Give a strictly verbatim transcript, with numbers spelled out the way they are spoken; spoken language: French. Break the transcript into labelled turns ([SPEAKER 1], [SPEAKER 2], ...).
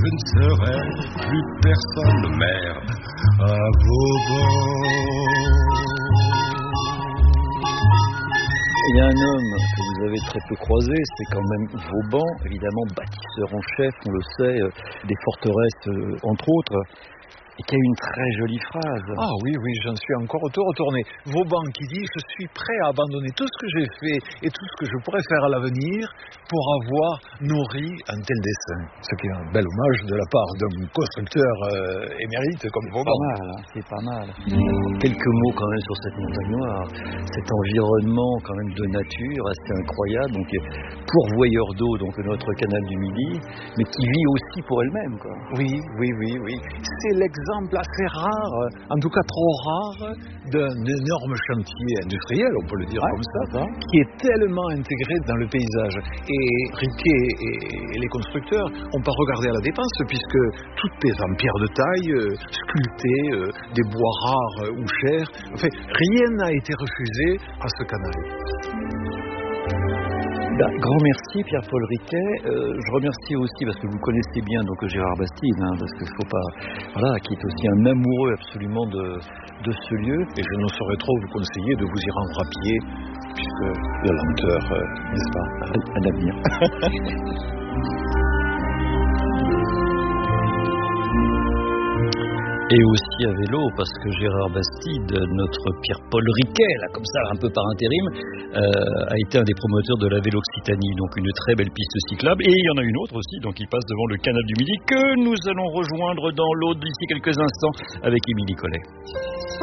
[SPEAKER 1] je ne serai plus personne, mère, à Vauban.
[SPEAKER 2] Il y a un homme que vous avez très peu croisé, c'est quand même Vauban, évidemment bâtisseur en chef, on le sait, euh, des forteresses euh, entre autres, et qui a une très jolie phrase.
[SPEAKER 3] Ah oui, oui, j'en suis encore retourné. Vauban qui dit « Je suis prêt à abandonner tout ce que j'ai fait et tout ce que je pourrais faire à l'avenir pour avoir nourri un tel dessein ». Ce qui est un bel hommage de la part d'un constructeur euh, émérite comme Vauban.
[SPEAKER 2] Pas mal, hein, c'est pas mal. Quelques mots quand même sur cette montagne noire, cet environnement quand même de nature assez incroyable, donc pourvoyeur d'eau, donc notre canal du Midi, mais qui vit aussi pour elle-même, quoi.
[SPEAKER 3] Oui, oui, oui, oui. C'est l'exemple assez rare, en tout cas trop rare, d'un énorme chantier industriel, on peut le dire
[SPEAKER 2] ouais,
[SPEAKER 3] comme ça, hein, qui est tellement intégré dans le paysage. Et Riquet et les constructeurs n'ont pas regardé à la dépense, puisque tout est en pierre de taille, euh, sculpté, euh, des bois rares euh, ou chers. Enfin, rien n'a été refusé à ce canal.
[SPEAKER 2] Ben, grand merci Pierre-Paul Riquet. Euh, je remercie aussi, parce que vous connaissez bien donc Gérard Bastide, hein, parce qu'il faut pas, voilà, qui est aussi un amoureux absolument de, de ce lieu.
[SPEAKER 3] Et je ne saurais trop vous conseiller de vous y rendre à pied, puisque la lenteur, euh, n'est-ce pas,
[SPEAKER 2] à l'avenir. Et aussi à vélo, parce que Gérard Bastide, notre Pierre-Paul Riquet, là, comme ça, un peu par intérim, euh, a été un des promoteurs de la Vélo Occitanie, donc une très belle piste cyclable. Et il y en a une autre aussi, donc qui passe devant le canal du Midi, que nous allons rejoindre dans l'Aude d'ici quelques instants avec Émilie Collet.